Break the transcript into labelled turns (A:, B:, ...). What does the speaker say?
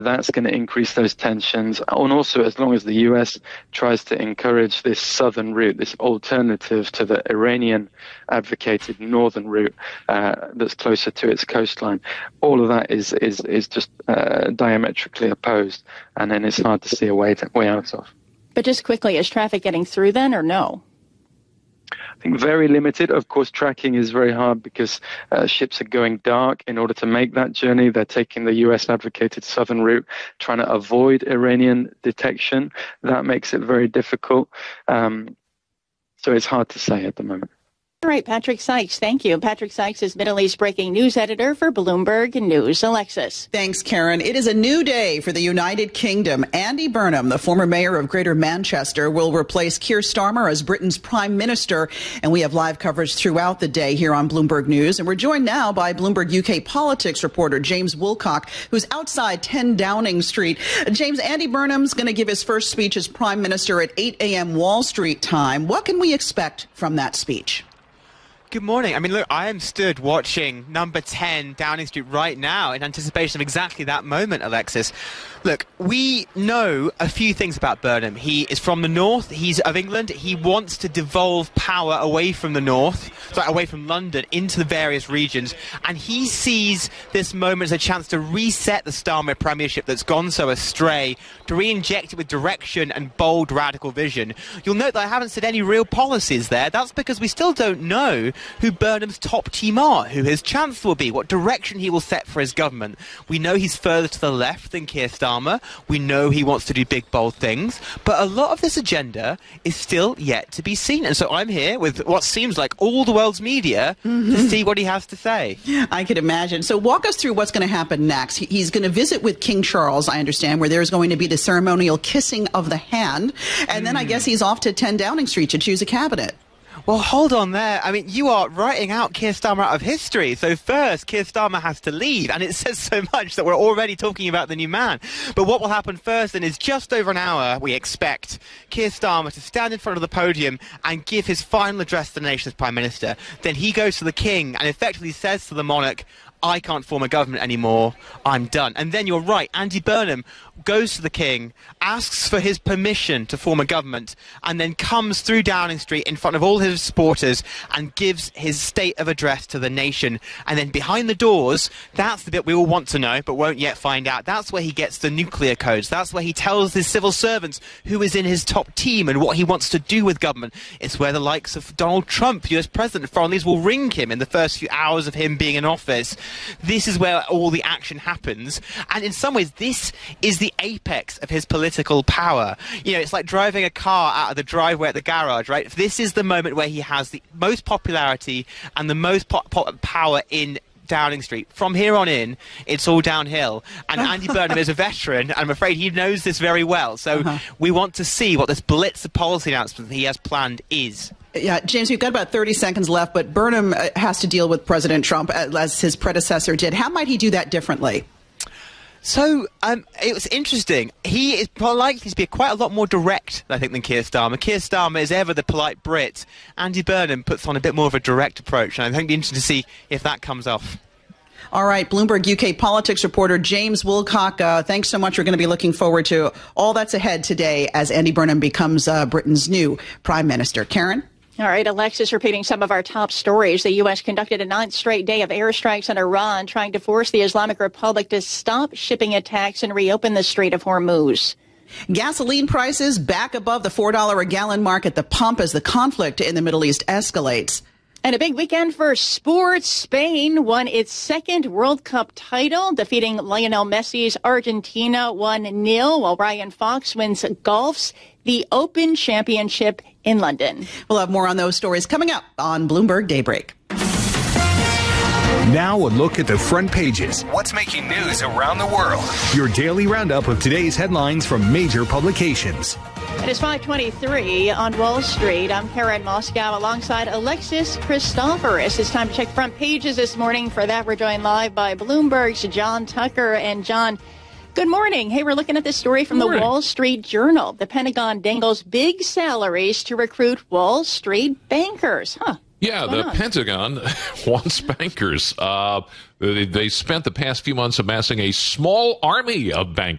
A: That's going to increase those tensions. And also, as long as the US tries to encourage this southern route, this alternative to the Iranian-advocated northern route that's closer to its coastline, all of that is just diametrically opposed, and then it's hard to see a way out of.
B: But just quickly, is traffic getting through then, or no?
A: I think very limited. Of course, tracking is very hard because ships are going dark in order to make that journey. They're taking the US-advocated southern route, trying to avoid Iranian detection. That makes it very difficult. So it's hard to say at the moment.
B: All right, Patrick Sykes, thank you. Patrick Sykes is Middle East breaking news editor for Bloomberg News. Alexis.
C: Thanks, Karen. It is a new day for the United Kingdom. Andy Burnham, the former mayor of Greater Manchester, will replace Keir Starmer as Britain's prime minister. And we have live coverage throughout the day here on Bloomberg News. And we're joined now by Bloomberg UK politics reporter James Woolcock, who's outside 10 Downing Street. James, Andy Burnham's going to give his first speech as prime minister at 8 a.m. Wall Street time. What can we expect from that speech?
D: Good morning. I mean, look, I am stood watching number 10 Downing Street right now in anticipation of exactly that moment, Alexis. Look, we know a few things about Burnham. He is from the north. He's of England. He wants to devolve power away from the north, away from London, into the various regions. And he sees this moment as a chance to reset the Starmer premiership that's gone so astray, to re-inject it with direction and bold radical vision. You'll note that I haven't said any real policies there. That's because we still don't know who Burnham's top team are, who his chancellor will be, what direction he will set for his government. We know he's further to the left than Keir Starmer. We know he wants to do big, bold things. But a lot of this agenda is still yet to be seen. And so I'm here with what seems like all the world's media to see what he has to say.
C: I can imagine. So walk us through what's going to happen next. He's going to visit with King Charles, I understand, where there's going to be the ceremonial kissing of the hand. And then I guess he's off to 10 Downing Street to choose a cabinet.
D: Well, hold on there. I mean, you are writing out Keir Starmer out of history. So first, Keir Starmer has to leave, and it says so much that we're already talking about the new man. But what will happen first, then, is just over an hour, we expect Keir Starmer to stand in front of the podium and give his final address to the nation as Prime Minister. Then he goes to the King and effectively says to the monarch, I can't form a government anymore, I'm done. And then you're right, Andy Burnham goes to the King, asks for his permission to form a government, and then comes through Downing Street in front of all his supporters and gives his state of address to the nation. And then behind the doors, that's the bit we all want to know but won't yet find out. That's where he gets the nuclear codes. That's where he tells his civil servants who is in his top team and what he wants to do with government. It's where the likes of Donald Trump, US President, foreign leaders will ring him in the first few hours of him being in office. This is where all the action happens. And in some ways, this is the apex of his political power. You know, it's like driving a car out of the driveway at the garage, right? This is the moment where he has the most popularity and the most power in Downing Street. From here on in, it's all downhill. And Andy Burnham is a veteran, and I'm afraid he knows this very well. So we want to see what this blitz of policy announcements that he has planned is.
C: Yeah, James, we've got about 30 seconds left, but Burnham has to deal with President Trump as his predecessor did. How might he do that differently?
D: So it was interesting. He is likely to be quite a lot more direct, I think, than Keir Starmer. Keir Starmer is ever the polite Brit. Andy Burnham puts on a bit more of a direct approach, and I think it'll be interesting to see if that comes off.
C: All right, Bloomberg UK politics reporter James Woolcock, thanks so much. We're going to be looking forward to all that's ahead today as Andy Burnham becomes Britain's new prime minister. Karen?
B: All right, Alexis, repeating some of our top stories. The U.S. conducted a 9th straight day of airstrikes on Iran, trying to force the Islamic Republic to stop shipping attacks and reopen the Strait of Hormuz.
C: Gasoline prices back above the $4 a gallon mark at the pump as the conflict in the Middle East escalates.
B: And a big weekend for sports. Spain won its second World Cup title, defeating Lionel Messi's Argentina 1-0, while Ryan Fox wins golf's the Open Championship in London.
C: We'll have more on those stories coming up on Bloomberg Daybreak.
E: Now a look at the front pages.
F: What's making news around the world?
E: Your daily roundup of today's headlines from major publications.
B: It is 5:23 on Wall Street. I'm Karen Moscow alongside Alexis Christoforous. It's time to check front pages this morning. For that, we're joined live by Bloomberg's John Tucker. And John, good morning. Hey, we're looking at this story from the Wall Street Journal. The Pentagon dangles big salaries to recruit Wall Street bankers.
G: Yeah, the Pentagon wants bankers. They spent the past few months amassing a small army of bankers.